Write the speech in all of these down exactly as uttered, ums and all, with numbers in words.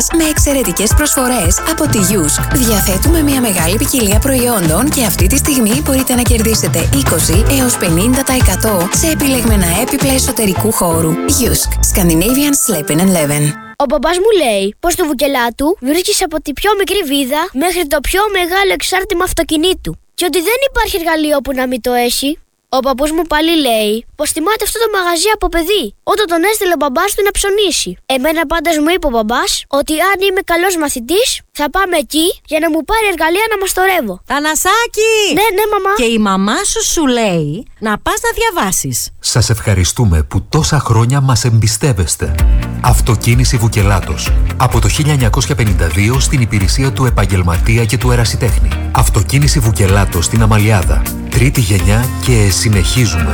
με εξαιρετικές προσφορές από τη Yusk. Διαθέτουμε μια μεγάλη ποικιλία προϊόντων και αυτή τη στιγμή μπορείτε να κερδίσετε είκοσι έως πενήντα τοις εκατό σε επιλεγμένα έπιπλα εσωτερικού χώρου. Yusk. Scandinavian Sleeping and Leven. Ο μπαμπάς μου λέει πως το βουκελάτου βρίσκεις από τη πιο μικρή βίδα μέχρι το πιο μεγάλο εξάρτημα αυτοκινήτου και ότι δεν υπάρχει εργαλείο που να μην το έχει. Ο παππούς μου πάλι λέει πως θυμάται αυτό το μαγαζί από παιδί, όταν τον έστειλε ο μπαμπάς του να ψωνίσει. Εμένα πάντως μου είπε ο μπαμπάς ότι αν είμαι καλός μαθητής θα πάμε εκεί για να μου πάρει εργαλεία να μαστορεύω. Θανασάκη! Ναι, ναι, μαμά. Και η μαμά σου σου λέει να πας να διαβάσεις. Σας ευχαριστούμε που τόσα χρόνια μας εμπιστεύεστε. Αυτοκίνηση Βουκελάτος. Από το χίλια εννιακόσια πενήντα δύο στην υπηρεσία του επαγγελματία και του ερασιτέχνη. Αυτοκίνηση Βουκελάτος στην Αμαλιάδα. Τρίτη γενιά και συνεχίζουμε.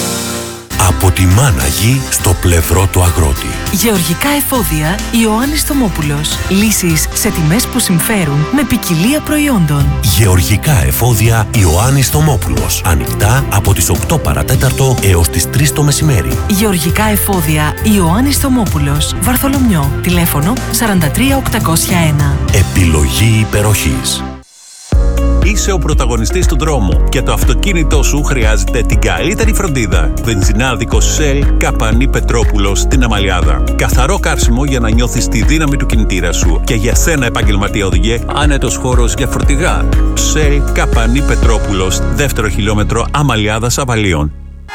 Από τη μάνα γη στο πλευρό του αγρότη. Γεωργικά εφόδια Ιωάννης Θωμόπουλος. Λύσεις σε τιμές που συμφέρουν με ποικιλία προϊόντων. Γεωργικά εφόδια Ιωάννης Θωμόπουλος. Ανοιχτά από τις οκτώ παρατέταρτο έως τις τρεις το μεσημέρι. Γεωργικά εφόδια Ιωάννης Θωμόπουλος. Βαρθολομιό. Τηλέφωνο σαράντα τρία οκτακόσια ένα. Επιλογή υπεροχής. Είσαι ο πρωταγωνιστής του δρόμου και το αυτοκίνητό σου χρειάζεται την καλύτερη φροντίδα. Βενζινάδικο Shell Καπανή Πετρόπουλος στην Αμαλιάδα. Καθαρό καύσιμο για να νιώθεις τη δύναμη του κινητήρα σου. Και για σένα, επαγγελματία οδηγέ, άνετος χώρος για φορτηγά. Shell Καπανή Πετρόπουλος, δεύτερο χιλιόμετρο Αμαλιάδας Αβαλίων.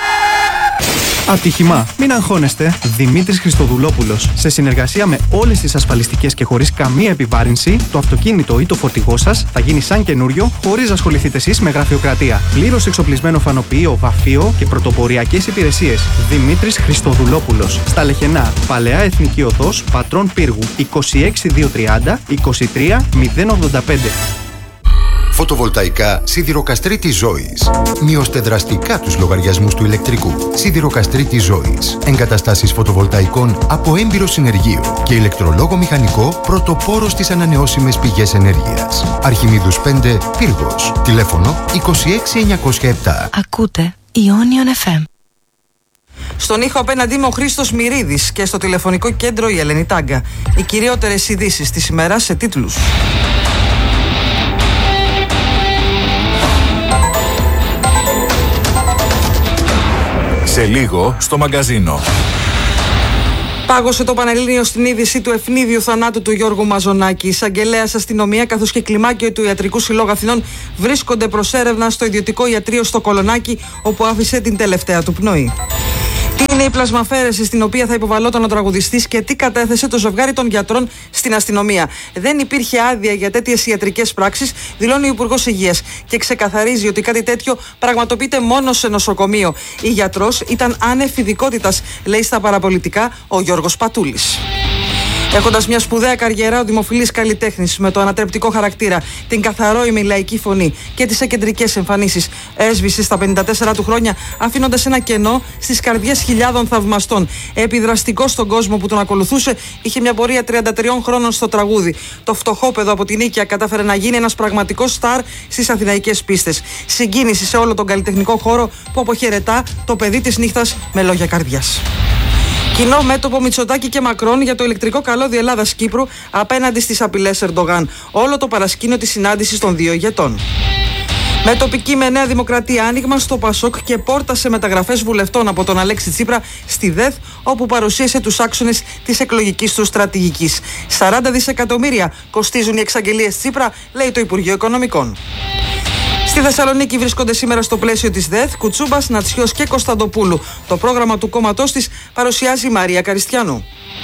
Ατύχημα. Μην αγχώνεστε. Δημήτρης Χριστοδουλόπουλος. Σε συνεργασία με όλες τις ασφαλιστικές και χωρίς καμία επιβάρυνση, το αυτοκίνητο ή το φορτηγό σας θα γίνει σαν καινούριο, χωρίς να ασχοληθείτε εσείς με γραφειοκρατία. Πλήρως εξοπλισμένο φανοποιείο, βαφείο και πρωτοποριακές υπηρεσίες. Δημήτρης Χριστοδουλόπουλος. Στα Λεχενά. Παλαιά Εθνική Οδός Πατρών Πύργου. είκοσι έξι χιλιάδες διακόσια τριάντα είκοσι τρία μηδέν ογδόντα πέντε. Φωτοβολταϊκά Σιδηροκαστρίτη Ζωής. Μειώστε δραστικά τους λογαριασμούς του ηλεκτρικού. Σιδηροκαστρίτη Ζωής. Εγκαταστάσεις φωτοβολταϊκών από έμπειρο συνεργείο και ηλεκτρολόγο μηχανικό πρωτοπόρο στις ανανεώσιμες πηγές ενέργειας. Αρχιμίδους πέντε, Πύργος. Τηλέφωνο είκοσι έξι εννιακόσια επτά. Ακούτε Ionion εφ εμ. Στον ήχο απέναντί μου ο Χρήστος Μυρίδης και στο τηλεφωνικό κέντρο η Ελένη Τάγκα. Οι κυριότερες ειδήσεις της ημέρας σε τίτλους. Σε λίγο στο μαγκαζίνο. Πάγωσε το Πανελλήνιο στην είδηση του ευνίδιου θανάτου του Γιώργου Μαζονάκη. Εισαγγελέας, αστυνομία καθώς και κλιμάκιο του Ιατρικού Συλλόγου Αθηνών βρίσκονται προς έρευνα στο ιδιωτικό ιατρείο στο Κολονάκι, όπου άφησε την τελευταία του πνοή. Τι είναι η πλασμαφέρεση στην οποία θα υποβαλόταν ο τραγουδιστής και τι κατέθεσε το ζευγάρι των γιατρών στην αστυνομία. Δεν υπήρχε άδεια για τέτοιες ιατρικές πράξεις, δηλώνει ο Υπουργός Υγείας και ξεκαθαρίζει ότι κάτι τέτοιο πραγματοποιείται μόνο σε νοσοκομείο. Η γιατρός ήταν άνευ ειδικότητας, λέει στα παραπολιτικά ο Γιώργος Πατούλης. Έχοντας μια σπουδαία καριέρα, ο δημοφιλής καλλιτέχνης με το ανατρεπτικό χαρακτήρα, την καθαρόιμη λαϊκή φωνή και τις εκεντρικές εμφανίσεις, έσβησε στα πενήντα τέσσερα του χρόνια, αφήνοντας ένα κενό στις καρδιές χιλιάδων θαυμαστών. Επιδραστικός στον κόσμο που τον ακολουθούσε, είχε μια πορεία τριάντα τριών χρόνων στο τραγούδι. Το φτωχόπεδο από την Νίκαια κατάφερε να γίνει ένας πραγματικός στάρ στις αθηναϊκές πίστες. Συγκίνηση σε όλο τον καλλιτεχνικό χώρο που αποχαιρετά το παιδί της νύχτας με λόγια καρδιάς. Κοινό μέτωπο Μητσοτάκη και Μακρόν για το ηλεκτρικό καλώδιο Ελλάδας-Κύπρου απέναντι στις απειλές Ερντογάν. Όλο το παρασκήνιο της συνάντησης των δύο ηγετών. Με τοπική με Νέα Δημοκρατία, άνοιγμα στο Πασόκ και πόρτα σε μεταγραφές βουλευτών από τον Αλέξη Τσίπρα στη ΔΕΘ, όπου παρουσίασε τους άξονες της εκλογικής του στρατηγικής. σαράντα δισεκατομμύρια κοστίζουν οι εξαγγελίες Τσίπρα, λέει το Υπουργείο Οικονομικών. Στη Θεσσαλονίκη βρίσκονται σήμερα στο πλαίσιο της ΔΕΘ Κουτσούμπας, Νατσιός και Κωνσταντοπούλου. Το πρόγραμμα του κόμματός της παρουσιάζει η Μαρία Καριστιανού.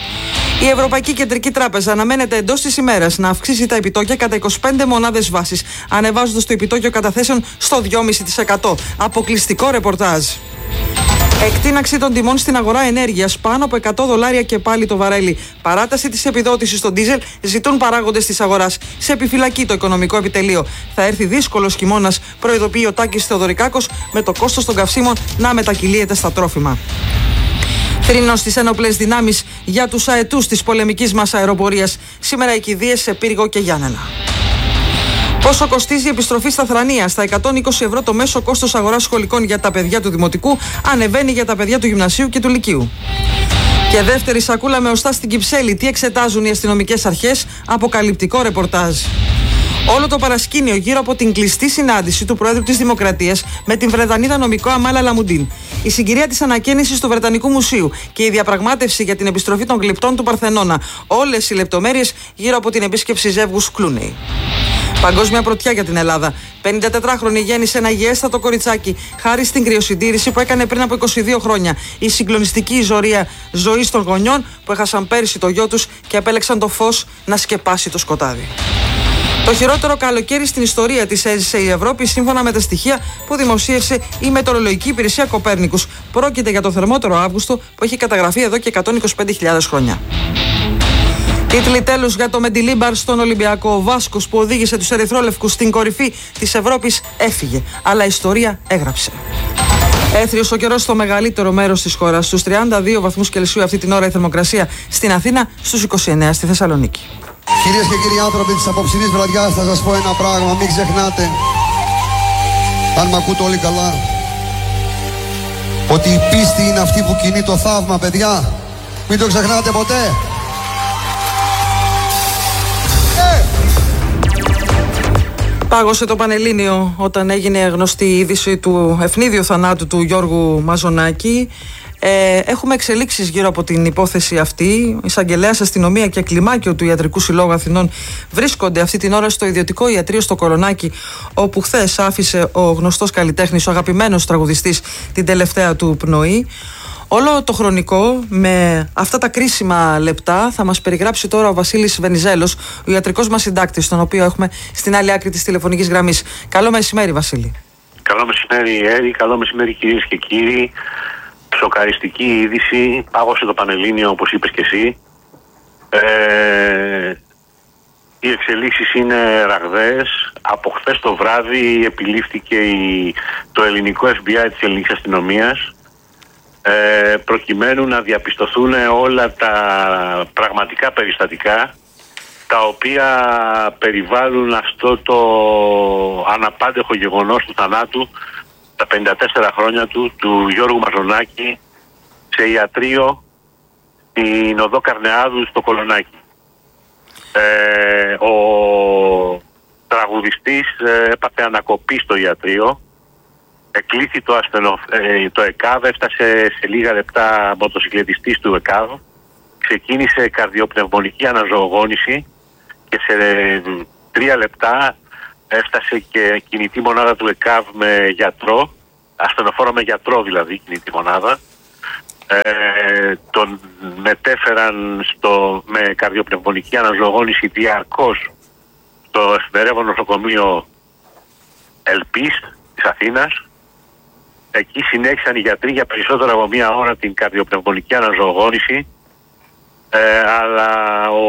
Η Ευρωπαϊκή Κεντρική Τράπεζα αναμένεται εντός της ημέρας να αυξήσει τα επιτόκια κατά είκοσι πέντε μονάδες βάσης, ανεβάζοντας το επιτόκιο καταθέσεων στο δυόμισι τοις εκατό. Αποκλειστικό ρεπορτάζ. Εκτείναξη των τιμών στην αγορά ενέργειας πάνω από εκατό δολάρια και πάλι το βαρέλι. Παράταση της επιδότησης στον ντίζελ ζητούν παράγοντες της αγοράς. Σε επιφυλακή το οικονομικό επιτελείο. Θα έρθει δύσκολος χειμώνας, προειδοποιεί ο Τάκης Θεοδωρικάκος, με το κόστος των καυσίμων να μετακυλίεται στα τρόφιμα. Θρήνος στις ένοπλες δυνάμεις για τους αετούς της πολεμικής μας αεροπορίας. Σήμερα οι κηδείες σε Πύργο και Γιάννενα. Πόσο κοστίζει η επιστροφή στα θρανία? Στα εκατόν είκοσι ευρώ το μέσο κόστος αγοράς σχολικών για τα παιδιά του Δημοτικού, ανεβαίνει για τα παιδιά του Γυμνασίου και του Λυκείου. Και δεύτερη σακούλα με οστά στην Κυψέλη. Τι εξετάζουν οι αστυνομικές αρχές? Αποκαλυπτικό ρεπορτάζ. Όλο το παρασκήνιο γύρω από την κλειστή συνάντηση του Προέδρου της Δημοκρατίας με την Βρετανίδα νομικό Αμάλα Λαμουντίν, η συγκυρία της ανακαίνησης του Βρετανικού Μουσείου και η διαπραγμάτευση για την επιστροφή των γλυπτών του Παρθενώνα. Όλες οι λεπτομέρειες γύρω από την επίσκεψη ζεύγους Κλούνεϊ. Παγκόσμια πρωτιά για την Ελλάδα. πενηντατετράχρονη γέννησε ένα υγιέστατο κοριτσάκι χάρη στην κρυοσυντήρηση που έκανε πριν από είκοσι δύο χρόνια. Η συγκλονιστική ιστορία ζωής των γονιών που έχασαν πέρυσι το γιο τους και επέλεξαν το φως να σκεπάσει το σκοτάδι. Το χειρότερο καλοκαίρι στην ιστορία της έζησε η Ευρώπη, σύμφωνα με τα στοιχεία που δημοσίευσε η Μετεωρολογική Υπηρεσία Κοπέρνικους. Πρόκειται για το θερμότερο Αύγουστο που έχει καταγραφεί εδώ και εκατόν είκοσι πέντε χιλιάδες χρόνια. Τίτλοι τέλους για το Μεντιλίμπαρ στον Ολυμπιακό. Ο Βάσκος που οδήγησε τους ερυθρόλευκους στην κορυφή της Ευρώπης έφυγε, αλλά η ιστορία έγραψε. Έθριος ο καιρός στο μεγαλύτερο μέρος της χώρας. Στους τριάντα δύο βαθμούς Κελσίου αυτή την ώρα η θερμοκρασία στην Αθήνα, στους είκοσι εννέα στη Θεσσαλονίκη. Κυρίες και κύριοι άνθρωποι της απόψινής βραδιάς, θα σας πω ένα πράγμα, μην ξεχνάτε, αν μ' ακούτε όλοι καλά, ότι η πίστη είναι αυτή που κινεί το θαύμα, παιδιά. Μην το ξεχνάτε ποτέ. Ε! Πάγωσε το Πανελλήνιο όταν έγινε γνωστή η είδηση του ευνίδιου θανάτου του Γιώργου Μαζονάκη. Ε, έχουμε εξελίξεις γύρω από την υπόθεση αυτή. Εισαγγελέας, αστυνομία και κλιμάκιο του Ιατρικού Συλλόγου Αθηνών βρίσκονται αυτή την ώρα στο ιδιωτικό ιατρείο στο Κολονάκι, όπου χθες άφησε ο γνωστός καλλιτέχνης, ο αγαπημένος τραγουδιστής, την τελευταία του πνοή. Όλο το χρονικό με αυτά τα κρίσιμα λεπτά θα μας περιγράψει τώρα ο Βασίλης Βενιζέλος, ο ιατρικός μας συντάκτης, τον οποίο έχουμε στην άλλη άκρη της τηλεφωνικής γραμμής. Καλό μεσημέρι, Βασίλη. Καλό μεσημέρι, Έρη. Καλό μεσημέρι, κυρίες και κύριοι. Σοκαριστική είδηση, πάγωσε το Πανελλήνιο, όπως είπες και εσύ. Ε, οι εξελίξεις είναι ραγδαίες. Από χθες το βράδυ επιλήφθηκε η, το ελληνικό εφ μπι άι της ελληνικής αστυνομίας, ε, προκειμένου να διαπιστωθούν όλα τα πραγματικά περιστατικά τα οποία περιβάλλουν αυτό το αναπάντεχο γεγονός του θανάτου τα πενήντα τέσσερα χρόνια του, του Γιώργου Μαζονάκη, σε ιατρείο στην οδό Καρνεάδου στο Κολονάκι. Ε, ο τραγουδιστής ε, έπαθε ανακοπή στο ιατρείο, εκλήθη το, ασθενο, ε, το ΕΚΑΒ, έφτασε σε λίγα λεπτά μοτοσυκλετιστής του ΕΚΑΒ, ξεκίνησε καρδιοπνευμονική αναζωογόνηση και σε ε, τρία λεπτά έφτασε και κινητή μονάδα του ΕΚΑΒ με γιατρό, ασθενοφόρο με γιατρό δηλαδή, κινητή μονάδα. Ε, τον μετέφεραν στο, με καρδιοπνευμονική αναζωογόνηση διαρκώς στο εφημερεύον νοσοκομείο Ελπής της Αθήνας. Εκεί συνέχισαν οι γιατροί για περισσότερο από μία ώρα την καρδιοπνευμονική αναζωογόνηση, ε, αλλά ο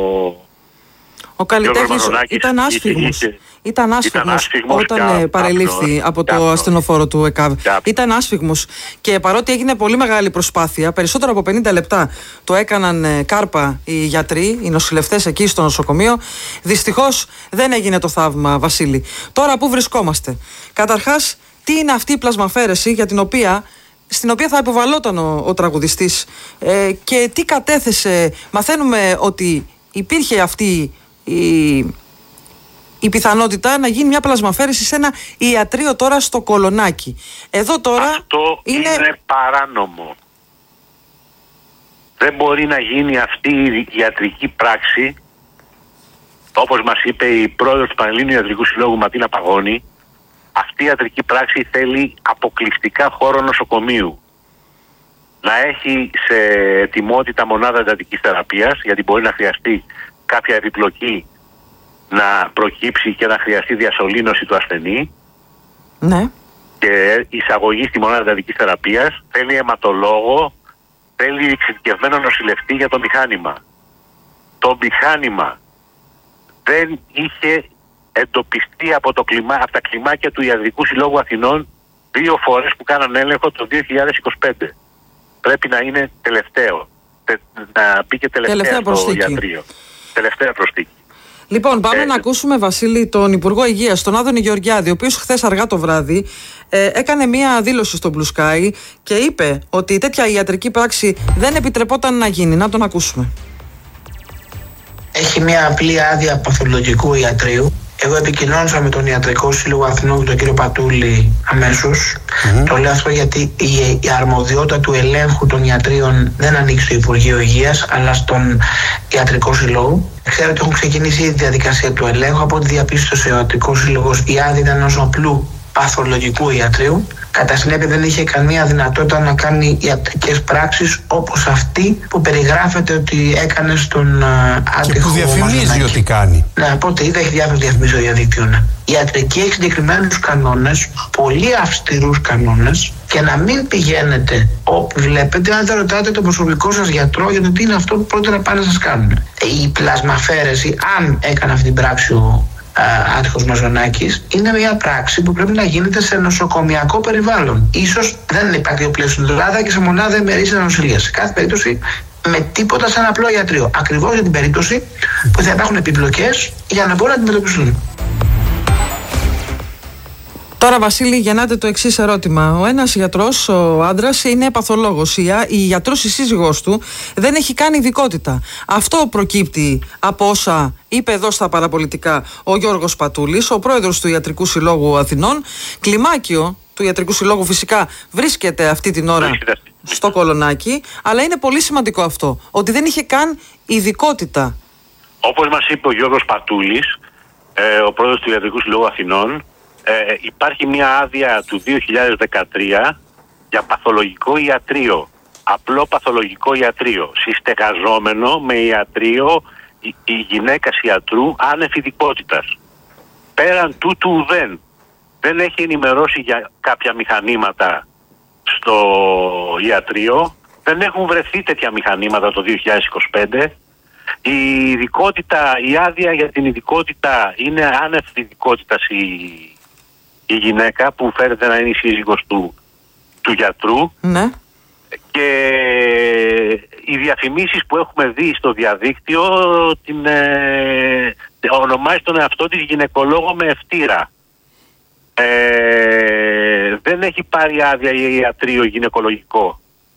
Ο καλλιτέχνης ήταν άσφιγμος. Ήταν άσφιγμος όταν παρελήφθη από το ασθενοφόρο του ΕΚΑΒ. Ήταν άσφιγμος. Και παρότι έγινε πολύ μεγάλη προσπάθεια, περισσότερο από πενήντα λεπτά το έκαναν κάρπα οι γιατροί, οι νοσηλευτές εκεί στο νοσοκομείο, δυστυχώς δεν έγινε το θαύμα, Βασίλη. Τώρα πού βρισκόμαστε? Καταρχάς, τι είναι αυτή η πλασμαφέρεση για την οποία, στην οποία θα υποβαλόταν ο, ο τραγουδιστής, ε, και τι κατέθεσε? Μαθαίνουμε ότι υπήρχε αυτή η, η πιθανότητα να γίνει μια πλασμαφέρεση σε ένα ιατρείο τώρα στο Κολονάκι. Εδώ τώρα αυτό είναι... είναι παράνομο. Δεν μπορεί να γίνει αυτή η ιατρική πράξη, όπως μας είπε η πρόεδρος του Πανελλήνιου Ιατρικού Συλλόγου Ματίνα Παγώνη. Αυτή η ιατρική πράξη θέλει αποκλειστικά χώρο νοσοκομείου. Να έχει σε ετοιμότητα μονάδα εντατικής θεραπείας, γιατί μπορεί να χρειαστεί κάποια επιπλοκή να προκύψει και να χρειαστεί διασωλήνωση του ασθενή. Ναι. Και εισαγωγή στη μονάδα εντατικής θεραπείας. Θέλει αιματολόγο, θέλει εξειδικευμένο νοσηλευτή για το μηχάνημα. Το μηχάνημα δεν είχε εντοπιστεί από, το κλιμά, από τα κλιμάκια του Ιατρικού Συλλόγου Αθηνών δύο φορές που κάναν έλεγχο το δύο χιλιάδες είκοσι πέντε. Πρέπει να είναι τελευταίο. Τε, να μπει και τελευταία, τελευταία στο ιατρείο. Τελευταία προσθήκη. Λοιπόν, πάμε ε, να ακούσουμε, Βασίλη, τον Υπουργό Υγείας, τον Άδωνη Γεωργιάδη, ο οποίος χθες αργά το βράδυ ε, έκανε μία δήλωση στο Blue Sky και είπε ότι τέτοια ιατρική πράξη δεν επιτρεπόταν να γίνει. Να τον ακούσουμε. Έχει μία απλή άδεια παθολογικού ιατρείου. Εγώ επικοινώνησα με τον Ιατρικό Σύλλογο Αθηνών και τον κύριο Πατούλη αμέσως. Mm-hmm. Το λέω αυτό γιατί η, η αρμοδιότητα του ελέγχου των ιατρίων δεν ανήκει στο Υπουργείο Υγείας, αλλά στον Ιατρικό Σύλλογο. Ξέρω ότι έχουν ξεκινήσει η διαδικασία του ελέγχου. Από ό,τι διαπίστωσε ο Ιατρικός Σύλλογος, η άδεια ήταν ενός απλού παθολογικού ιατρίου. Κατά συνέπεια δεν είχε καμία δυνατότητα να κάνει ιατρικές πράξεις όπως αυτή που περιγράφεται ότι έκανε στον άτυχο. Και που διαφημίζει ότι κάνει. Ναι, από ό,τι είδα έχει διάφορες διαφημίσεις στο διαδίκτυο. Ναι. Η ιατρική έχει συγκεκριμένους κανόνες, πολύ αυστηρούς κανόνες, και να μην πηγαίνετε όπου βλέπετε αν δεν ρωτάτε τον προσωπικό σας γιατρό για το τι είναι αυτό που πρώτα να πάνε να σας κάνουν. Η πλασμαφαίρεση, αν έκανε αυτή την πράξη ο άτυχος Μαζονάκης, είναι μια πράξη που πρέπει να γίνεται σε νοσοκομιακό περιβάλλον. Ίσως δεν υπάρχει πλέον στην Ελλάδα και σε μονάδα ημερήσια νοσηλεία. Σε κάθε περίπτωση με τίποτα σαν απλό ιατρείο. Ακριβώς για την περίπτωση που θα υπάρχουν επιπλοκές για να μπορούν να αντιμετωπιστούν. Τώρα, Βασίλη, γεννάται το εξής ερώτημα. Ο ένας γιατρός, ο άντρας, είναι παθολόγος. Η, η γιατρός, η σύζυγός του, δεν έχει καν ειδικότητα. Αυτό προκύπτει από όσα είπε εδώ στα παραπολιτικά ο Γιώργος Πατούλης, ο πρόεδρος του Ιατρικού Συλλόγου Αθηνών. Κλιμάκιο του Ιατρικού Συλλόγου φυσικά βρίσκεται αυτή την ώρα στο Κολονάκι, αλλά είναι πολύ σημαντικό αυτό, ότι δεν είχε καν ειδικότητα. Όπως μας είπε ο Γιώργος Πατούλης, ε, ο πρόεδρος του Ιατρικού Συλλόγου Αθηνών, Ε, υπάρχει μια άδεια του δύο χιλιάδες δεκατρία για παθολογικό ιατρείο, απλό παθολογικό ιατρείο, συστεγαζόμενο με ιατρείο η, η γυναίκας ιατρού άνευ ειδικότητας. Πέραν τούτου δεν, δεν έχει ενημερώσει για κάποια μηχανήματα στο ιατρείο, δεν έχουν βρεθεί τέτοια μηχανήματα το δύο χιλιάδες είκοσι πέντε. Η ειδικότητα, η άδεια για την ειδικότητα είναι άνευ ειδικότητας η η γυναίκα που φαίνεται να είναι η σύζυγος του, του γιατρού. Ναι. Και οι διαφημίσεις που έχουμε δει στο διαδίκτυο την ε, ονομάζει τον εαυτό της γυναικολόγο με ευτήρα. Ε, δεν έχει πάρει άδεια για ιατρείο γυναικολογικό.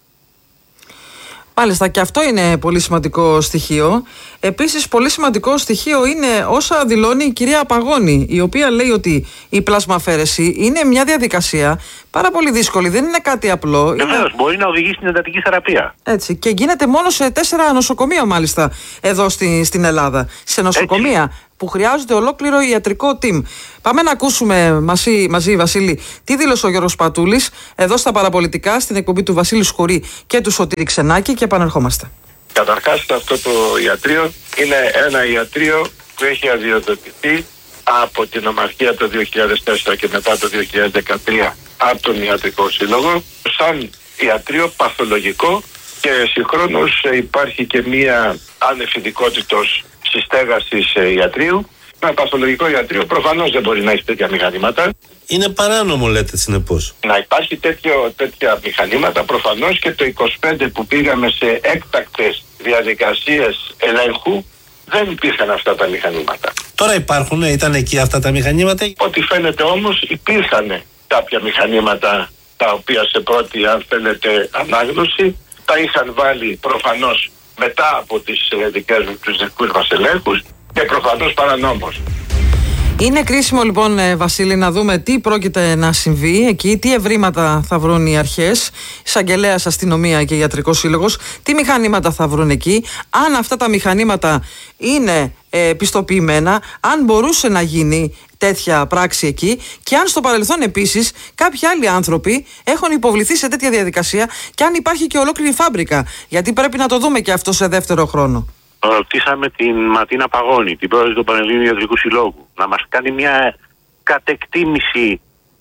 Μάλιστα, και αυτό είναι πολύ σημαντικό στοιχείο. Επίσης, πολύ σημαντικό στοιχείο είναι όσα δηλώνει η κυρία Παγώνη, η οποία λέει ότι η πλασμαφαίρεση είναι μια διαδικασία πάρα πολύ δύσκολη, δεν είναι κάτι απλό. Βεβαίως, είναι... μπορεί να οδηγήσει στην εντατική θεραπεία. Έτσι, και γίνεται μόνο σε τέσσερα νοσοκομεία, μάλιστα, εδώ στη, στην Ελλάδα. Σε νοσοκομεία. Έτσι. Που χρειάζονται ολόκληρο ιατρικό team. Πάμε να ακούσουμε μαζί, μαζί, Βασίλη, τι δήλωσε ο Γιώργος Πατούλης εδώ στα παραπολιτικά, στην εκπομπή του Βασίλη Σκουρή και του Σωτήρη Ξενάκη, και επανερχόμαστε. Καταρχάς, αυτό το ιατρείο είναι ένα ιατρείο που έχει αδειοδοτηθεί από την Ομαρχία το δύο χιλιάδες τέσσερα και μετά το δύο χιλιάδες δεκατρία από τον Ιατρικό Σύλλογο σαν ιατρείο παθολογικό, και συγχρόνως υπάρχει και μία άνευ ειδικότητος συστέγασης ιατρείου. Ένα παθολογικό ιατρείο προφανώς δεν μπορεί να έχει τέτοια μηχανήματα. Είναι παράνομο, λέτε, συνεπώς. Να υπάρχει τέτοιο, τέτοια μηχανήματα προφανώς, και το είκοσι πέντε που πήγαμε σε έκτακτες διαδικασίες ελέγχου δεν υπήρχαν αυτά τα μηχανήματα. Τώρα υπάρχουν, ήταν εκεί αυτά τα μηχανήματα. Ό,τι φαίνεται όμως υπήρχαν κάποια μηχανήματα τα οποία σε πρώτη, αν θέλετε, ανάγνωση τα είχαν βάλει προφανώς μετά από τις δικές μου, τους δικούς μας ελέγχους, και προφανώς παρανόμως. Είναι κρίσιμο λοιπόν, Βασίλη, να δούμε τι πρόκειται να συμβεί εκεί, τι ευρήματα θα βρουν οι αρχές, εισαγγελέας, αστυνομία και ιατρικός σύλλογος, τι μηχανήματα θα βρουν εκεί, αν αυτά τα μηχανήματα είναι ε, πιστοποιημένα, αν μπορούσε να γίνει τέτοια πράξη εκεί, και αν στο παρελθόν επίσης κάποιοι άλλοι άνθρωποι έχουν υποβληθεί σε τέτοια διαδικασία, και αν υπάρχει και ολόκληρη φάμπρικα, γιατί πρέπει να το δούμε και αυτό σε δεύτερο χρόνο. Ρωτήσαμε την Ματίνα Παγώνη, την πρόεδρο του Πανελλήνιου Ιατρικού Συλλόγου, να μας κάνει μια κατεκτήμηση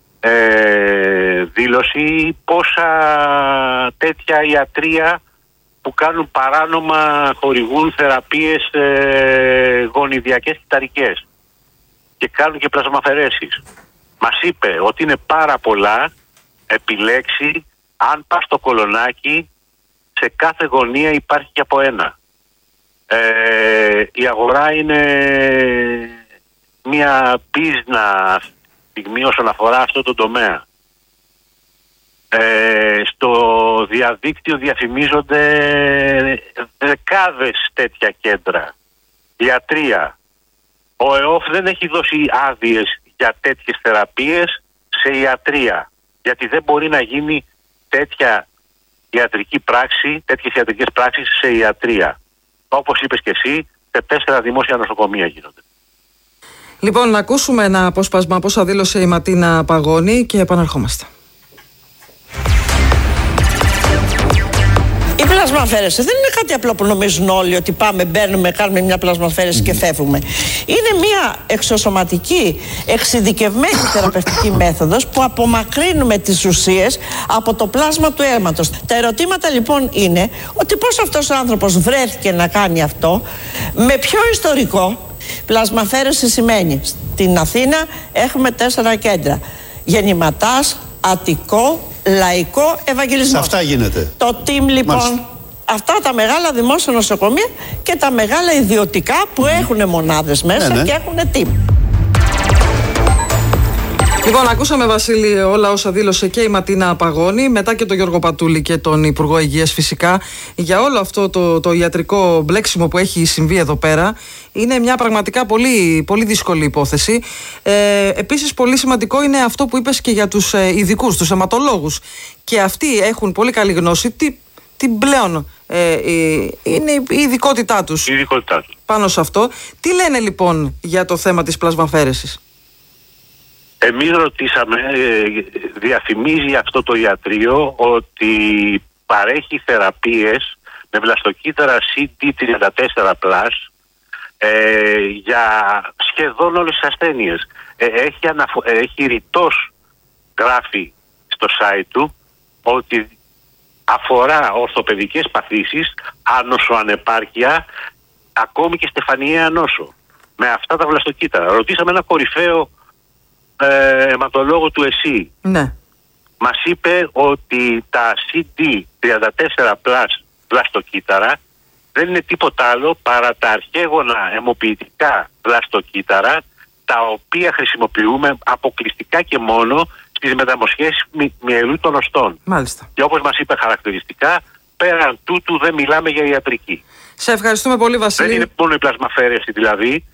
ε, δήλωση πόσα τέτοια ιατρία που κάνουν παράνομα χορηγούν θεραπείες ε, γονιδιακές κυταρικές και κάνουν και πλασμαφαιρέσεις. Μας είπε ότι είναι πάρα πολλά, επιλέξει, αν πας στο Κολονάκι σε κάθε γωνία υπάρχει και από ένα. Ε, η αγορά είναι μια πίσνα στιγμή όσον αφορά αυτό το τομέα. Ε, στο διαδίκτυο διαφημίζονται δεκάδες τέτοια κέντρα, ιατρία. Ο ΕΟΦ δεν έχει δώσει άδειες για τέτοιες θεραπείες σε ιατρία, γιατί δεν μπορεί να γίνει τέτοια ιατρική πράξη, τέτοιες ιατρικές πράξεις σε ιατρία. Όπως είπες και εσύ, σε τέσσερα δημόσια νοσοκομεία γίνονται. Λοιπόν, να ακούσουμε ένα απόσπασμα από όσα δήλωσε η Ματίνα Παγώνη και επαναρχόμαστε. Η πλασμαφέρεση δεν είναι κάτι απλό που νομίζουν όλοι ότι πάμε, μπαίνουμε, κάνουμε μια πλασμαφέρεση και φεύγουμε. Είναι μια εξωσωματική, εξειδικευμένη θεραπευτική μέθοδος που απομακρύνουμε τις ουσίες από το πλάσμα του αίματος. Τα ερωτήματα λοιπόν είναι ότι πώς αυτός ο άνθρωπος βρέθηκε να κάνει αυτό, με ποιο ιστορικό. Πλασμαφέρεση σημαίνει στην Αθήνα έχουμε τέσσερα κέντρα: Γεννηματάς, Αττικό, Λαϊκό, Ευαγγελισμό. Αυτά γίνεται. Το team λοιπόν, μάλιστα, αυτά τα μεγάλα δημόσια νοσοκομεία και τα μεγάλα ιδιωτικά που έχουν μονάδες μέσα, ναι, ναι, και έχουν team. Λοιπόν, ακούσαμε, Βασίλη, όλα όσα δήλωσε και η Ματίνα Παγώνη, μετά και τον Γιώργο Πατούλη και τον Υπουργό Υγείας φυσικά, για όλο αυτό το, το ιατρικό μπλέξιμο που έχει συμβεί εδώ πέρα. Είναι μια πραγματικά πολύ, πολύ δύσκολη υπόθεση. Ε, επίσης, πολύ σημαντικό είναι αυτό που είπες και για τους ειδικούς, τους αιματολόγους. Και αυτοί έχουν πολύ καλή γνώση τι, τι πλέον ε, είναι η ειδικότητά τους. Η ειδικότητά τους. Πάνω σε αυτό. Τι λένε λοιπόν για το θέμα της πλασμαφέρεσης? Εμείς ρωτήσαμε, διαφημίζει αυτό το ιατρείο ότι παρέχει θεραπείες με βλαστοκύτταρα σι ντι τριάντα τέσσερα πλας ε, για σχεδόν όλες τις ασθένειες. Ε, έχει, αναφο... έχει ρητός γράφει στο site του ότι αφορά ορθοπαιδικές παθήσεις, άνοσο, ανεπάρκεια, ακόμη και στεφανιαία νόσο. Με αυτά τα βλαστοκύτταρα. Ρωτήσαμε ένα κορυφαίο Ε, αιματολόγο του ΕΣΥ. Ναι. Μας είπε ότι τα σι ντι τριάντα τέσσερα πλας βλαστοκύτταρα δεν είναι τίποτα άλλο παρά τα αρχαίγωνα αιμοποιητικά βλαστοκύτταρα, τα οποία χρησιμοποιούμε αποκλειστικά και μόνο στις μεταμοσχέσεις μυελού των οστών. Μάλιστα. Και όπως μας είπε χαρακτηριστικά, πέραν τούτου δεν μιλάμε για ιατρική. Σε ευχαριστούμε πολύ, Βασίλη. Δεν είναι μόνο η πλασμαφέρεση δηλαδή.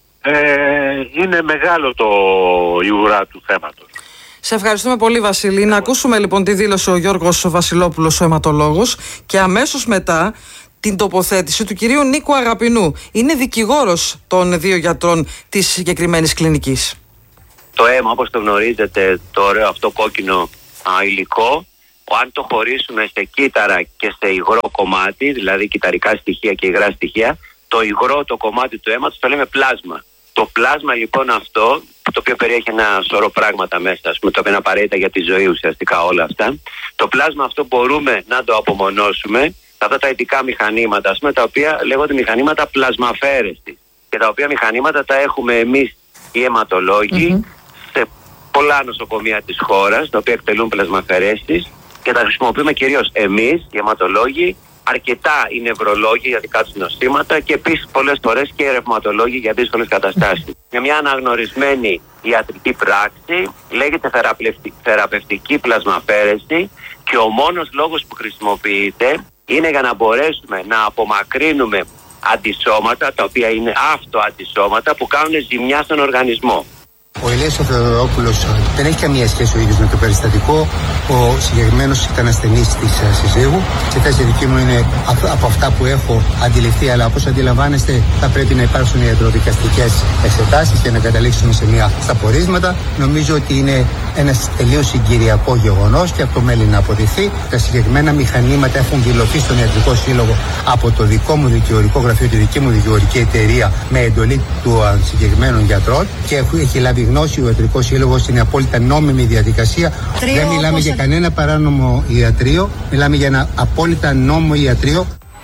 Ε, είναι μεγάλο το η ουρά του θέματος. Σε ευχαριστούμε πολύ, Βασίλη. Να ακούσουμε λοιπόν τη δήλωσε ο Γιώργος Βασιλόπουλος, ο αιματολόγος, και αμέσως μετά την τοποθέτηση του κυρίου Νίκου Αγαπηνού. Είναι δικηγόρος των δύο γιατρών της συγκεκριμένης κλινικής. Το αίμα, όπως το γνωρίζετε, το ωραίο αυτό κόκκινο α, υλικό, αν το χωρίσουμε σε κύτταρα και σε υγρό κομμάτι, δηλαδή κυταρικά στοιχεία και υγρά στοιχεία, το υγρό το κομμάτι του αίματος το λέμε πλάσμα. Το πλάσμα λοιπόν αυτό, το οποίο περιέχει ένα σωρό πράγματα μέσα, ας πούμε, το οποίο είναι απαραίτητα για τη ζωή ουσιαστικά όλα αυτά, το πλάσμα αυτό μπορούμε να το απομονώσουμε σε αυτά τα ειδικά μηχανήματα, ας πούμε, τα οποία λέγονται μηχανήματα πλασμαφέρεσης. Και τα οποία μηχανήματα τα έχουμε εμείς οι αιματολόγοι mm-hmm. σε πολλά νοσοκομεία της χώρας, τα οποία εκτελούν πλασμαφέρεσης, και τα χρησιμοποιούμε κυρίως εμείς οι αιματολόγοι, αρκετά οι νευρολόγοι για δικά τους νοσήματα και επίσης πολλές φορές και οι ρευματολόγοι για δύσκολες καταστάσεις. Είναι μια αναγνωρισμένη ιατρική πράξη, λέγεται θεραπευτική πλασμαφέρεση, και ο μόνος λόγος που χρησιμοποιείται είναι για να μπορέσουμε να απομακρύνουμε αντισώματα, τα οποία είναι αυτοαντισώματα που κάνουν ζημιά στον οργανισμό. Ο Ηλίας ο Θεοδωρόπουλος δεν έχει καμία σχέση ο ίδιος με το περιστατικό. Ο συγκεκριμένος ήταν ασθενής της συζύγου. Σε θέση δική μου είναι από αυτά που έχω αντιληφθεί, αλλά όπως αντιλαμβάνεστε θα πρέπει να υπάρξουν ιατροδικαστικές εξετάσεις και να καταλήξουμε σε μια στα πορίσματα. Νομίζω ότι είναι ένα τελείως συγκυριακό γεγονός και αυτό μέλει να αποδειχθεί. Τα συγκεκριμένα μηχανήματα έχουν δηλωθεί στον Ιατρικό Σύλλογο από το δικό μου δικηγορικό γραφείο, τη δική μου δικηγορική εταιρεία, με εντολή του συγκεκριμένων γιατρών, και έχει λάβει γνώση ο Ιατρικός Σύλλογος. Είναι απόλυτα νόμιμη διαδικασία. Τρίο, δεν μιλάμε για κανένα παράνομο ιατρείο, μιλάμε για ένα απόλυτα νόμιμο ιατρείο.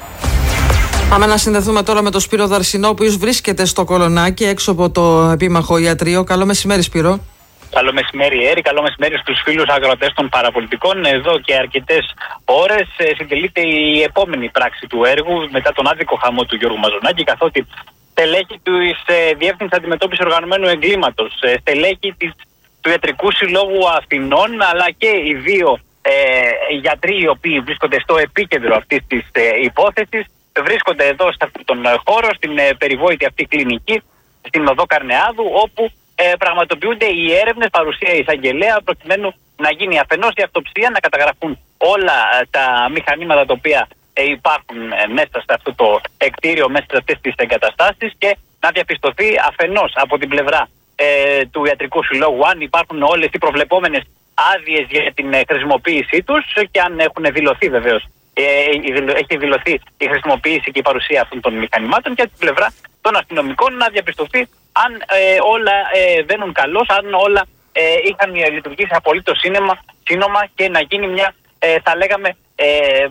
Πάμε να συνδεθούμε τώρα με τον Σπύρο Δαρσινό, ο οποίος βρίσκεται στο Κολονάκι έξω από το επίμαχο ιατρείο. Καλό μεσημέρι, Σπύρο. Καλό μεσημέρι, Έρη. Καλό μεσημέρι στους φίλους ακροατές των παραπολιτικών. Εδώ και αρκετές ώρες ε, συντελείται η επόμενη πράξη του έργου μετά τον άδικο χαμό του Γιώργου Μαζονάκη, καθότι στελέχη της ε, Διεύθυνσης Αντιμετώπισης Οργανωμένου Εγκλήματος, ε, στελέχη της, του Ιατρικού Συλλόγου Αθηνών, αλλά και οι δύο ε, γιατροί οι οποίοι βρίσκονται στο επίκεντρο αυτής της ε, υπόθεσης, βρίσκονται εδώ σε αυτόν τον χώρο, στην ε, περιβόητη αυτή κλινική, στην οδό Καρνεάδου, όπου ε, πραγματοποιούνται οι έρευνες, παρουσία εισαγγελέα, προκειμένου να γίνει αφενός η αυτοψία, να καταγραφούν όλα ε, τα μηχανήματα τα οποία ε, υπάρχουν ε, μέσα σε αυτό το εκτίριο, μέσα σε αυτές τις εγκαταστάσεις, και να διαπιστωθεί αφενός από την πλευρά ε, του Ιατρικού Συλλόγου αν υπάρχουν όλες οι προβλεπόμενες άδειες για την ε, χρησιμοποίησή τους και αν έχουν δηλωθεί βεβαίως. Ε, έχει δηλωθεί η χρησιμοποίηση και η παρουσία αυτών των μηχανημάτων, και από την πλευρά των αστυνομικών να διαπιστωθεί αν ε, όλα ε, βαίνουν καλώς, αν όλα ε, είχαν λειτουργήσει απολύτως σύνομα και να γίνει μια, ε, θα λέγαμε, ε, ε,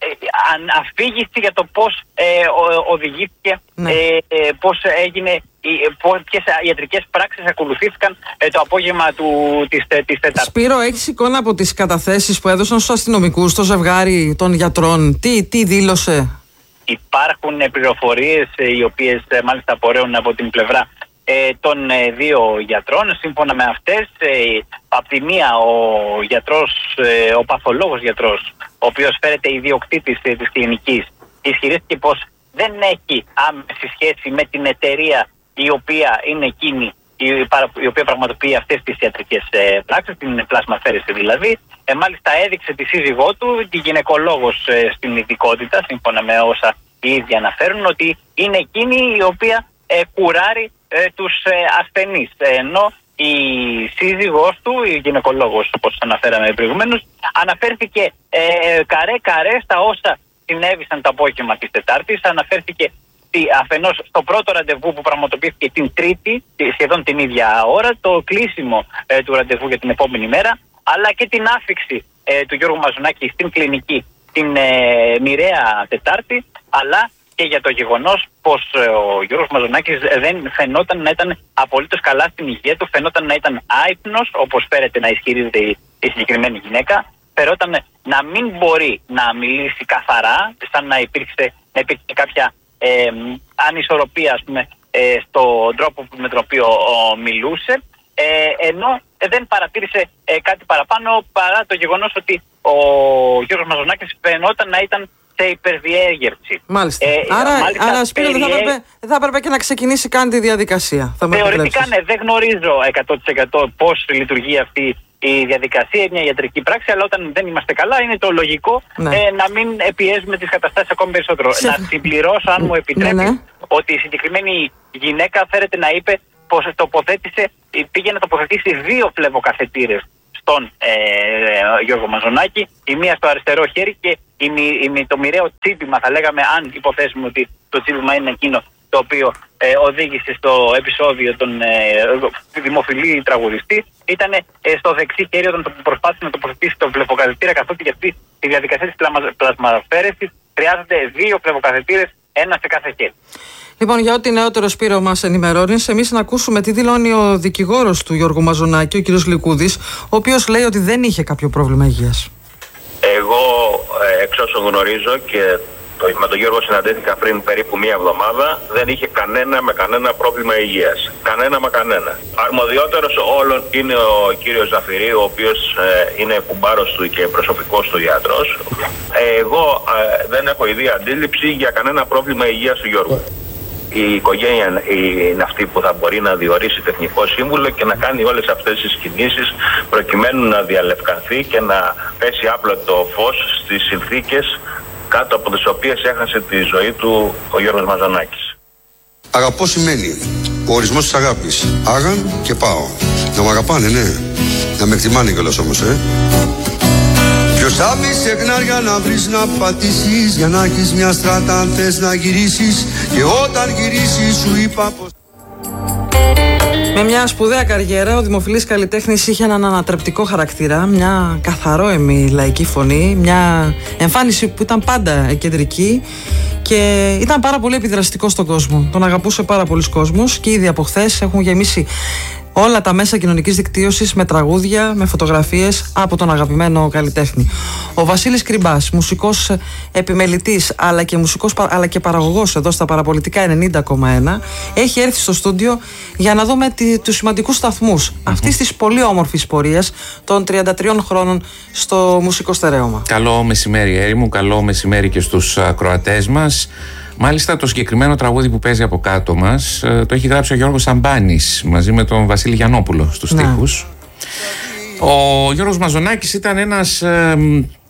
αφήγηση για το πώς ε, ο, οδηγήθηκε, ναι. ε, ε, πώς έγινε, ποιες ιατρικές πράξεις ακολουθήθηκαν ε, το απόγευμα του, της, της Τετάρτης. Σπύρο, έχεις εικόνα από τις καταθέσεις που έδωσαν στους αστυνομικούς, στο ζευγάρι των γιατρών? Τι, τι δήλωσε? Υπάρχουν πληροφορίες ε, οι οποίες ε, μάλιστα απορρέουν από την πλευρά ε, των ε, δύο γιατρών. Σύμφωνα με αυτές, ε, από τη μία ο γιατρός, ε, ο παθολόγος γιατρός, ο οποίος φέρεται ιδιοκτήτης ε, της κλινικής, ισχυρίστηκε πως δεν έχει άμεση σχέση με την εταιρεία η οποία είναι εκείνη η, παρα, η οποία πραγματοποιεί αυτές τις ιατρικές ε, πράξεις, την πλασμαφέρεση δηλαδή. Ε, μάλιστα έδειξε τη σύζυγό του, τη γυναικολόγος ε, στην ειδικότητα, σύμφωνα με όσα οι ίδιοι αναφέρουν, ότι είναι εκείνη η οποία ε, κουράρει ε, τους ε, ασθενείς. Ε, ενώ η σύζυγός του, η γυναικολόγος όπως αναφέραμε προηγουμένως, αναφέρθηκε ε, καρέ-καρέ στα όσα συνέβησαν το απόγευμα της Τετάρτης. Αναφέρθηκε αφενός στο πρώτο ραντεβού που πραγματοποιήθηκε την Τρίτη, σχεδόν την ίδια ώρα, το κλείσιμο ε, του ραντεβού για την επόμενη μέρα, αλλά και την άφιξη ε, του Γιώργου Μαζονάκη στην κλινική την ε, μοιραία Τετάρτη, αλλά και για το γεγονός πως ε, ο Γιώργος Μαζονάκης δεν φαινόταν να ήταν απολύτως καλά στην υγεία του, φαινόταν να ήταν άυπνος, όπως φέρεται να ισχυρίζεται η, η συγκεκριμένη γυναίκα, φαινόταν να μην μπορεί να μιλήσει καθαρά, σαν να υπήρξε, να υπήρξε κάποια Ε, ανισορροπία, ας πούμε, ε, στον τρόπο με τον οποίο ο, μιλούσε, ε, ενώ ε, δεν παρατήρησε ε, κάτι παραπάνω, παρά το γεγονός ότι ο Γιώργος Μαζονάκης φαινόταν να ήταν σε υπερδιέγερση. Μάλιστα. Ε, άρα, μάλιστα, άρα Σπύρο, περιέ... δεν, θα έπρεπε, δεν θα έπρεπε και να ξεκινήσει καν τη διαδικασία. Θεωρητικά ναι, δεν γνωρίζω εκατό τοις εκατό πώς λειτουργεί αυτή η διαδικασία, μια ιατρική πράξη, αλλά όταν δεν είμαστε καλά είναι το λογικό ναι. ε, να μην πιέζουμε τις καταστάσεις ακόμη περισσότερο. Σε... Να συμπληρώσω, αν μου επιτρέπει, ναι, ναι. ότι η συγκεκριμένη γυναίκα φέρεται να είπε πως τοποθέτησε, πήγε να τοποθετήσει δύο φλεβοκαθετήρες στον ε, ε, Γιώργο Μαζονάκη, η μία στο αριστερό χέρι και η, η, το μοιραίο τσίπημα, θα λέγαμε, αν υποθέσουμε ότι το τσίπημα είναι εκείνο το οποίο ε, οδήγησε στο επεισόδιο τον ε, δημοφιλή τραγουδιστή, ήταν ε, στο δεξί χέρι όταν το προσπάθησε να τοποθετήσει τον φλεβοκαθετήρα, καθότι για αυτή τη διαδικασία της πλασμαφέρεσης χρειάζονται δύο φλεβοκαθετήρες, ένα σε κάθε χέρι. Λοιπόν, για ό,τι νεότερο, Σπύρο, μας ενημερώνεις, εμείς να ακούσουμε τι δηλώνει ο δικηγόρος του Γιώργου Μαζονάκη, ο κ. Λικούδης, ο οποίος λέει ότι δεν είχε κάποιο πρόβλημα υγείας. Εγώ, ε, εξ όσων γνωρίζω και με τον Γιώργο συναντήθηκα πριν περίπου μία εβδομάδα, δεν είχε κανένα με κανένα πρόβλημα υγείας. Κανένα με κανένα. Αρμοδιότερος όλων είναι ο κύριος Ζαφυρί, ο οποίος ε, είναι κουμπάρος του και προσωπικός του γιατρός. Ε, εγώ ε, δεν έχω ιδία αντίληψη για κανένα πρόβλημα υγείας του Γιώργου. Η οικογένεια είναι αυτή που θα μπορεί να διορίσει τεχνικό σύμβουλο και να κάνει όλες αυτές τις κινήσεις προκειμένου να διαλευκανθεί και να πέσει άπλωτο φως στις συνθήκες κάτω από τις οποίες έχασε τη ζωή του ο Γιώργος Μαζονάκης. Αγαπώ σημαίνει ο ορισμός της αγάπης. Άγαν και πάω. Να μου αγαπάνε, ναι. Να με εκτιμάνε κιόλας όμως, ε. Ποιος θα μη σε χνάρια να βρεις να πατήσεις, για να έχεις μια στράτα αν θες να γυρίσεις, και όταν γυρίσεις σου είπα πως... Με μια σπουδαία καριέρα, ο δημοφιλής καλλιτέχνης είχε έναν ανατρεπτικό χαρακτήρα, μια καθαρόαιμη λαϊκή φωνή, μια εμφάνιση που ήταν πάντα κεντρική και ήταν πάρα πολύ επιδραστικό στον κόσμο. Τον αγαπούσε πάρα πολλοί κόσμος και ήδη από χθες έχουν γεμίσει Όλα τα μέσα κοινωνικής δικτύωσης με τραγούδια, με φωτογραφίες από τον αγαπημένο καλλιτέχνη. Ο Βασίλης Κρυμπάς, μουσικός επιμελητής αλλά και, μουσικός, αλλά και παραγωγός εδώ στα Παραπολιτικά ενενήντα κόμμα ένα, έχει έρθει στο στούντιο για να δούμε τη, τους σημαντικούς σταθμούς mm-hmm. αυτής της πολύ όμορφης πορείας των τριάντα τριών χρόνων στο μουσικό στερέωμα. Καλό μεσημέρι, Έρη μου, καλό μεσημέρι και στους ακροατές μας. Μάλιστα το συγκεκριμένο τραγούδι που παίζει από κάτω μας το έχει γράψει ο Γιώργος Σαμπάνης μαζί με τον Βασίλη Γιαννόπουλο στους ναι. στίχους. Ο Γιώργος Μαζονάκης ήταν ένας ε,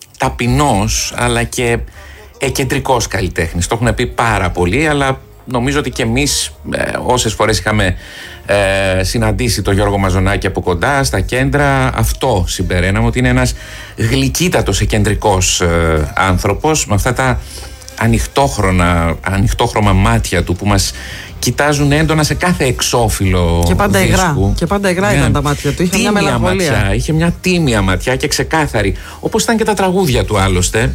ταπεινός αλλά και εκεντρικός καλλιτέχνης. Το έχουν πει πάρα πολύ, αλλά νομίζω ότι και εμείς ε, όσες φορές είχαμε ε, συναντήσει τον Γιώργο Μαζονάκη από κοντά στα κέντρα, αυτό συμπεραίναμε, ότι είναι ένας γλυκύτατος εκεντρικός ε, άνθρωπος με αυτά τα ανοιχτόχρονα, ανοιχτόχρωμα μάτια του που μας κοιτάζουν έντονα σε κάθε εξώφυλλο και πάντα δίσκου. υγρά, και πάντα υγρά ήταν τα μάτια του, είχε τίμια μια μελαγχολία ματιά, είχε μια τίμια ματιά και ξεκάθαρη, όπως ήταν και τα τραγούδια του άλλωστε.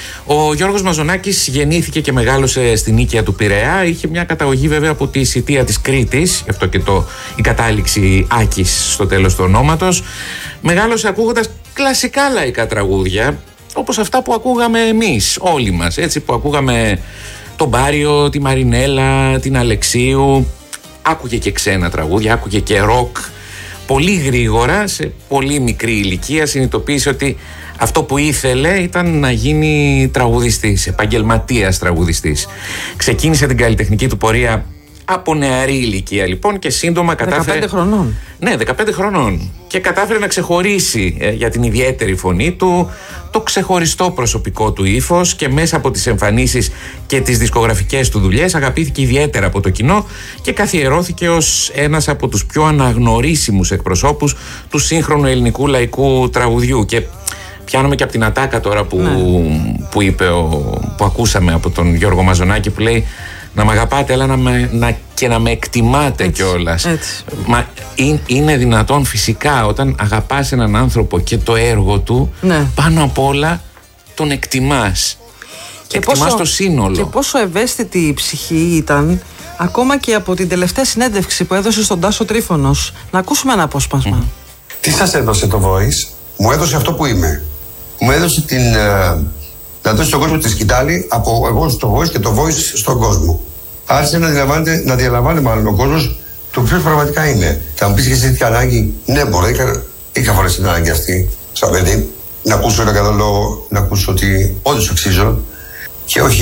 Ο Γιώργος Μαζονάκης γεννήθηκε και μεγάλωσε στην Νίκαια του Πειραιά. Είχε μια καταγωγή βέβαια από τη Σιτία της Κρήτης, γι' αυτό και το, η κατάληξη Άκης στο τέλος του ονόματος. Μεγάλωσε ακούγοντας κλασικά λαϊκά τραγούδια, όπως αυτά που ακούγαμε εμείς όλοι μας, έτσι, που ακούγαμε τον Μπάριο, τη Μαρινέλα, την Αλεξίου. Άκουγε και ξένα τραγούδια, άκουγε και ροκ. Πολύ γρήγορα, σε πολύ μικρή ηλικία, συνειδητοποίησε ότι αυτό που ήθελε ήταν να γίνει τραγουδιστής, επαγγελματίας τραγουδιστής. Ξεκίνησε την καλλιτεχνική του πορεία από νεαρή ηλικία λοιπόν και σύντομα κατάφερε... δεκαπέντε χρονών. Ναι, δεκαπέντε χρονών. Και κατάφερε να ξεχωρίσει ε, για την ιδιαίτερη φωνή του, το ξεχωριστό προσωπικό του ύφος, και μέσα από τις εμφανίσεις και τις δισκογραφικές του δουλειές αγαπήθηκε ιδιαίτερα από το κοινό και καθιερώθηκε ως ένας από τους πιο αναγνωρίσιμους εκπροσώπους του σύγχρονου ελληνικού λαϊκού τραγουδιού. Και πιάνομαι και από την ατάκα τώρα που, ναι. που είπε, ο, που ακούσαμε από τον Γιώργο Μαζονάκη, που λέει να με αγαπάτε, αλλά να με, να, και να με εκτιμάτε κιόλας. Μα είναι, είναι δυνατόν? Φυσικά, όταν αγαπάς έναν άνθρωπο και το έργο του, ναι. πάνω απ' όλα τον εκτιμάς. Και εκτιμάς πόσο, το σύνολο. Και πόσο ευαίσθητη η ψυχή ήταν, ακόμα και από την τελευταία συνέντευξη που έδωσε στον Τάσο Τρίφωνος. Να ακούσουμε ένα απόσπασμα. Mm. Τι σας έδωσε το Voice? Μου έδωσε αυτό που είμαι. Μου έδωσε την... Uh... να δώσει στον κόσμο τη σκητάλη από εγώ στο Voice και το Voice στον κόσμο. Άρχισε να διαλαμβάνει, να διαλαμβάνει μάλλον ο κόσμος το ποιος πραγματικά είναι. Θα μου πεις και εσύ τι ανάγκη? Ναι, μπορώ. Είχα, είχα φορές την ανάγκη αυτή, σαν παιδί, να ακούσω ένα καλό λόγο, να ακούσω ότι όντως αξίζω και όχι,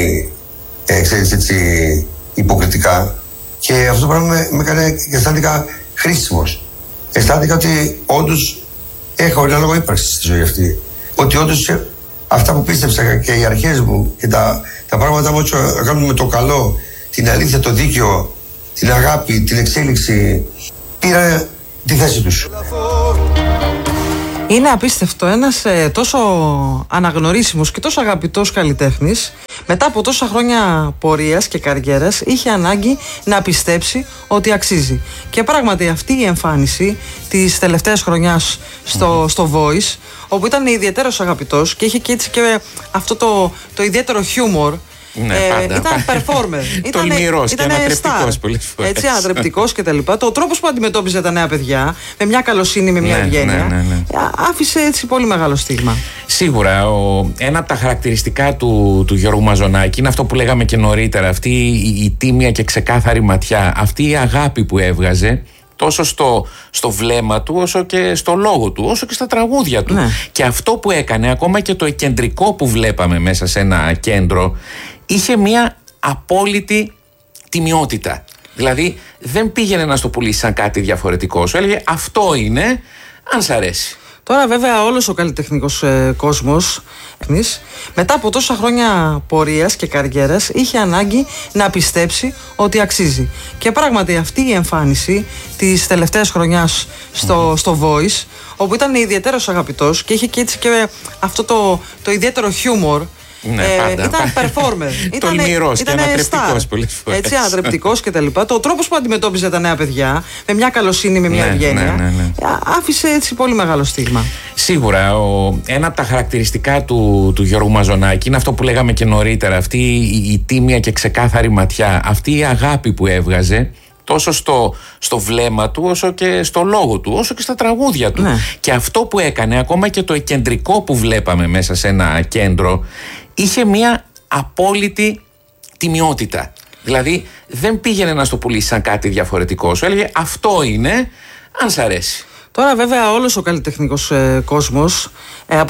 ε, ξέρεις, έτσι, υποκριτικά. Και αυτό το πράγμα με, με έκανε και αισθάνθηκα χρήσιμος. Αισθάνθηκα ότι όντως έχω ένα λόγο ύπαρξης στη ζωή αυτή. Ότι όντως αυτά που πίστεψα και οι αρχές μου και τα, τα πράγματα μου να κάνουν με το καλό, την αλήθεια, το δίκαιο, την αγάπη, την εξέλιξη, πήρα τη θέση τους. Είναι απίστευτο, ένας ε, τόσο αναγνωρίσιμος και τόσο αγαπητός καλλιτέχνης, μετά από τόσα χρόνια πορείας και καριέρας, είχε ανάγκη να πιστέψει ότι αξίζει. Και πράγματι αυτή η εμφάνιση της τελευταίας χρονιάς στο, mm-hmm. στο Voice, όπου ήταν ιδιαίτερος αγαπητός και είχε και έτσι και αυτό το, το ιδιαίτερο χιούμορ. Ναι, ε, πάντα. Ήταν performer. Τολμηρός και ανατρεπτικός πολλές φορές. Έτσι, ανατρεπτικός και τα λοιπά. Το τρόπος που αντιμετώπιζε τα νέα παιδιά, με μια καλοσύνη, με μια ναι, ευγένεια, ναι, ναι, ναι. άφησε έτσι πολύ μεγάλο στίγμα. Σίγουρα. Ο, ένα από τα χαρακτηριστικά του, του Γιώργου Μαζονάκη είναι αυτό που λέγαμε και νωρίτερα. Αυτή η, η τίμια και ξεκάθαρη ματιά. Αυτή η αγάπη που έβγαζε, τόσο στο, στο βλέμμα του, όσο και στο λόγο του, όσο και στα τραγούδια του. Ναι. Και αυτό που έκανε, ακόμα και το εκεντρικό που βλέπαμε μέσα σε ένα κέντρο, είχε μια απόλυτη τιμιότητα. Δηλαδή δεν πήγαινε να στο πουλήσει σαν κάτι διαφορετικό. Σου έλεγε αυτό είναι, αν σ' αρέσει. Τώρα βέβαια όλος ο καλλιτεχνικός ε, κόσμος, μετά από τόσα χρόνια πορείας και καριέρας, είχε ανάγκη να πιστέψει ότι αξίζει. Και πράγματι αυτή η εμφάνιση της τελευταίας χρονιάς στο, mm-hmm. στο Voice, όπου ήταν ιδιαίτερος αγαπητός και είχε και έτσι και αυτό το, το ιδιαίτερο χιούμορ. Ναι, ε, πάντα. Ήταν performer. Τολμηρός και ανατρεπτικός πολλές φορές. Έτσι, ανατρεπτικός και τα λοιπά. Το τρόπος που αντιμετώπιζε τα νέα παιδιά, με μια καλοσύνη, με μια ναι, ευγένεια, ναι, ναι, ναι. άφησε έτσι πολύ μεγάλο στίγμα. Σίγουρα. Ο, ένα από τα χαρακτηριστικά του, του Γιώργου Μαζονάκη είναι αυτό που λέγαμε και νωρίτερα. Αυτή η, η τίμια και ξεκάθαρη ματιά. Αυτή η αγάπη που έβγαζε, τόσο στο, στο βλέμμα του, όσο και στο λόγο του, όσο και στα τραγούδια του. Ναι. Και αυτό που έκανε, ακόμα και το εκκεντρικό που βλέπαμε μέσα σε ένα κέντρο, είχε μια απόλυτη τιμιότητα. Δηλαδή δεν πήγαινε να στο πουλήσει σαν κάτι διαφορετικό. Σου έλεγε αυτό είναι, αν σ' αρέσει. Τώρα βέβαια όλος ο καλλιτεχνικός ε, κόσμος ε,